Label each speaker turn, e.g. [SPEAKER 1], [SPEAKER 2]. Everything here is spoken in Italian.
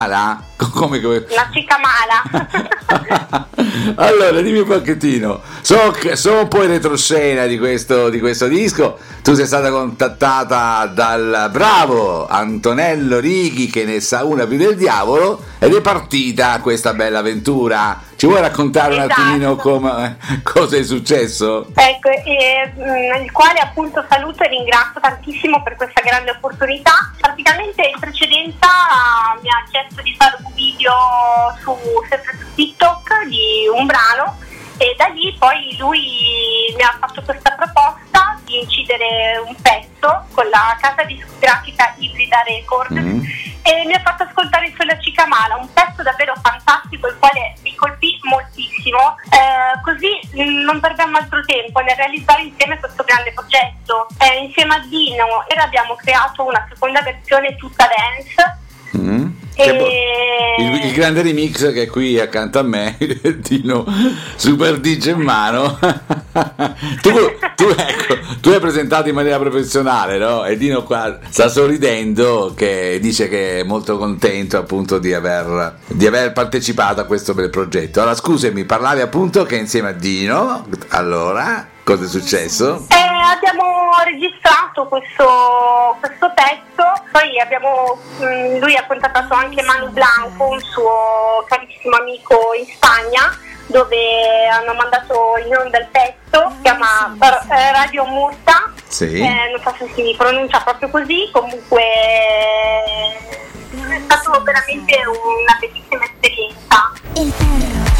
[SPEAKER 1] Come?
[SPEAKER 2] La cicamala.
[SPEAKER 1] Allora, dimmi un pochettino. So un po' in retroscena di questo disco. Tu sei stata contattata dal bravo Antonello Righi, che ne sa una più del diavolo, ed è partita questa bella avventura. Ci vuoi raccontare un attimino cosa è successo?
[SPEAKER 2] Ecco, il quale appunto saluto e ringrazio tantissimo per questa grande opportunità. Praticamente in precedenza mi ha chiesto di fare un video sempre su TikTok di un brano, e da lì poi lui mi ha fatto questa proposta di incidere un pezzo con la casa discografica Ibrida Record, e mi ha fatto ascoltare sulla cicamala, un pezzo davvero fantastico, il quale mi colpì moltissimo, così non perdiamo altro tempo nel realizzare insieme questo grande progetto. Insieme a Dino abbiamo creato una seconda versione tutta dance.
[SPEAKER 1] Il grande remix che è qui accanto a me, Dino Super DJ in mano. tu hai presentato in maniera professionale, no? E Dino qua sta sorridendo, che dice che è molto contento appunto di aver partecipato a questo bel progetto. Allora scusami, parlavi appunto che insieme a Dino, allora cosa è successo?
[SPEAKER 2] Abbiamo registrato questo pezzo, poi lui ha contattato anche Manu Blanco, un suo carissimo amico in Spagna, dove hanno mandato in onda il pezzo, si chiama Radio Murta,
[SPEAKER 1] sì.
[SPEAKER 2] Non so se si pronuncia proprio così, comunque è stato veramente una